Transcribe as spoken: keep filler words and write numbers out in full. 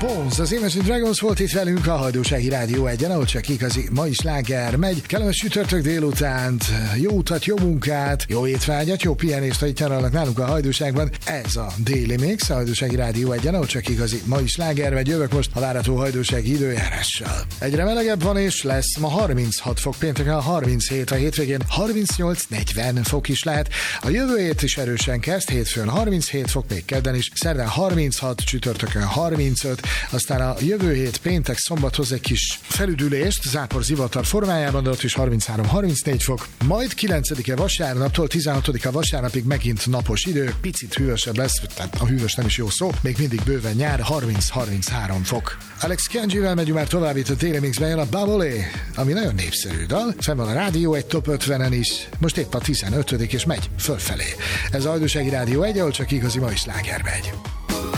Bones, az Imagine Dragons volt itt velünk a Hajdúsági Rádió egyen, ahol csak igazi mai sláger megy. Kellemes csütörtök délutánt, jó utat, jó munkát, jó étvágyat, jó pihenést, hogy nyaralnak nálunk a Hajdúságban. Ez a Daily Mix, a Hajdúsági Rádió egyen, ahol csak igazi mai sláger megy. Jövök most a várható hajdúsági időjárással. Egyre melegebb van és lesz, ma harminchat fok, pénteken harminchét, a hétvégén harmincnyolc negyven fok is lehet. A jövő hét is erősen kezd, hétfőn harminchét fok, még kedden is, szerdán harminchat, csütörtökön harmincöt, aztán a jövő hét péntek szombathoz egy kis felüdülést, zápor zivatar formájában, de ott is harminchárom harmincnégy fok, majd kilencedike vasárnaptól tizenhatodika vasárnapig megint napos idő, picit hűvösebb lesz, tehát a hűvös nem is jó szó, még mindig bőven nyár, harminc harminchárom fok. Alex Kenjivel megyünk már tovább itt a Daily Mixben, jön a Bubble, ami nagyon népszerű dal, fenn van a rádió egy top ötvenen is, most épp a tizenötödik és megy fölfelé. Ez a Hajdúsági Rádió egy, ahol csak igazi mai sláger megy.